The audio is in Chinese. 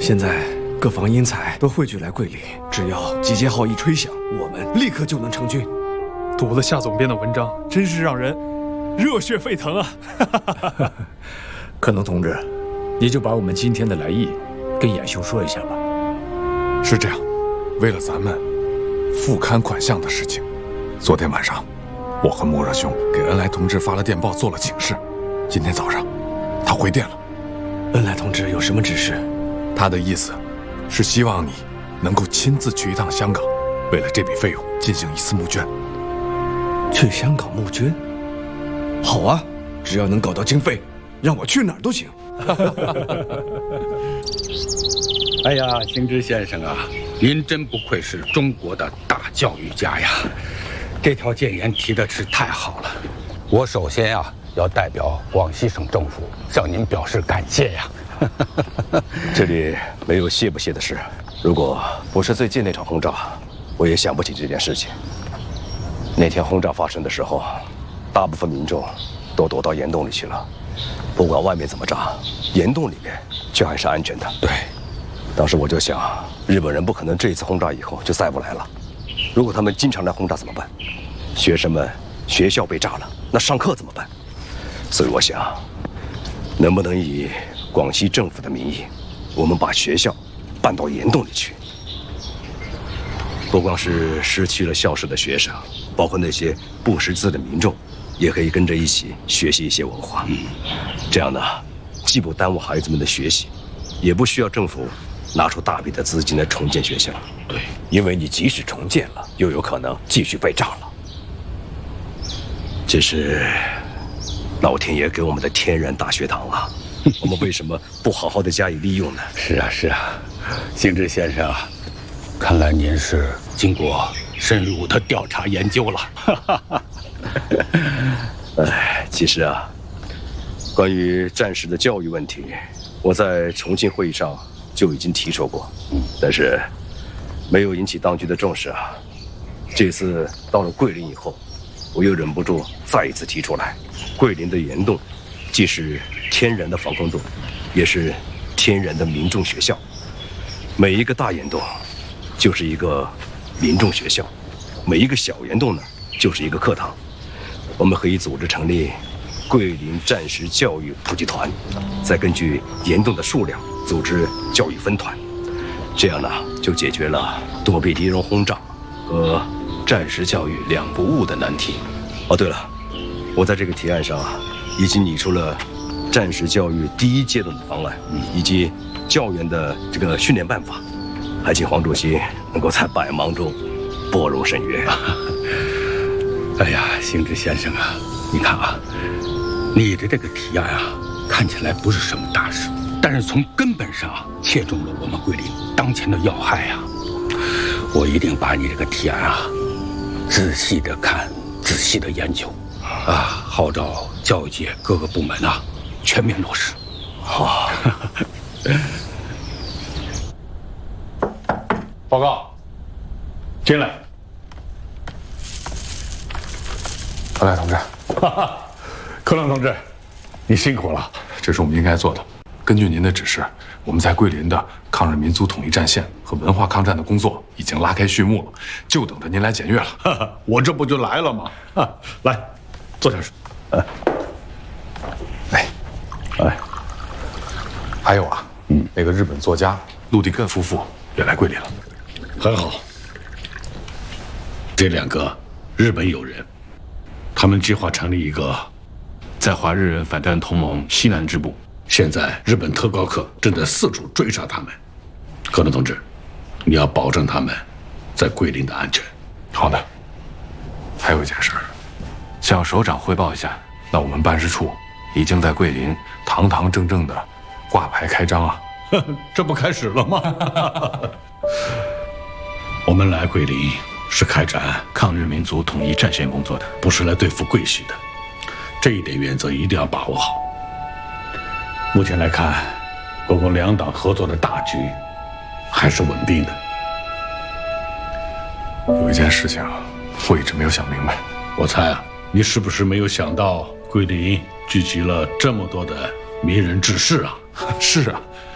现在各方英才都汇聚来桂林，只要集结号一吹响，我们立刻就能成军。 读了夏总编的文章，真是让人热血沸腾啊！ 可能同志，你就把我们今天的来意跟演秀说一下吧。 是这样，为了咱们副刊款项的事情，昨天晚上我和莫热兄给恩来同志发了电报，做了请示。今天早上他回电了。 恩来同志有什么指示？ 他的意思是希望你能够亲自去一趟香港，为了这笔费用进行一次募捐。 去香港募捐？好啊，只要能搞到经费，让我去哪儿都行。 哎呀，行知先生啊，您真不愧是中国的大教育家呀！这条谏言提的是太好了，我首先啊要代表广西省政府向您表示感谢呀。 这里没有谢不谢的事，如果不是最近那场轰炸，我也想不起这件事情。那天轰炸发生的时候，大部分民众都躲到岩洞里去了。不管外面怎么炸，岩洞里面却还是安全的。 对， 当时我就想，日本人不可能这一次轰炸以后就再不来了。如果他们经常来轰炸怎么办？学生们学校被炸了，那上课怎么办？所以我想，能不能以广西政府的名义，我们把学校搬到岩洞里去？不光是失去了校舍的学生，包括那些不识字的民众，也可以跟着一起学习一些文化。这样呢，既不耽误孩子们的学习，也不需要政府拿出大笔的资金来重建学校。 对，因为你即使重建了，又有可能继续被炸了。 这是老天爷给我们的天然大学堂啊！我们为什么不好好的加以利用呢？ 是啊，是啊，行知先生啊，看来您是经过深入的调查研究了。 哎，其实啊，关于战时的教育问题，我在重庆会议上就已经提出过，但是没有引起当局的重视啊。这次到了桂林以后，我又忍不住再一次提出来，桂林的岩洞既是天然的防空洞，也是天然的民众学校。每一个大岩洞就是一个民众学校，每一个小岩洞呢就是一个课堂。我们可以组织成立桂林战时教育普及团，再根据岩洞的数量组织教育分团，这样呢就解决了躲避敌人轰炸和战时教育两不误的难题。哦，对了，我在这个提案上已经拟出了战时教育第一阶段的方案，以及教员的这个训练办法，还请黄主席能够在百忙中拨冗审阅。 哎呀，行知先生啊，你看啊，你的这个提案啊，看起来不是什么大事，但是从根本上切中了我们桂林当前的要害啊！我一定把你这个提案啊，仔细的看，仔细的研究，啊，号召教育界各个部门啊，全面落实。 好。 报告，进来。 恩来同志， 柯冷同志，你辛苦了。 这是我们应该做的。根据您的指示，我们在桂林的抗日民族统一战线和文化抗战的工作已经拉开序幕了，就等着您来检阅了。 我这不就来了吗？来，坐下说。 还有啊，那个日本作家陆地根夫妇也来桂林了。 很好，这两个日本友人，他们计划成立一个在华日人反战同盟西南支部。现在日本特高课正在四处追杀他们。柯冷同志，你要保证他们在桂林的安全。 好的。还有一件事， 向首长汇报一下， 那我们办事处已经在桂林堂堂正正的挂牌开张啊。 这不开始了吗？ 我们来桂林是开展抗日民族统一战线工作的， 不是来对付桂系的，这一点原则一定要把握好。目前来看，国共两党合作的大局还是稳定的。 有一件事情我一直没有想明白， 我猜啊，你是不是没有想到桂林聚集了这么多的名人志士啊？ 是啊，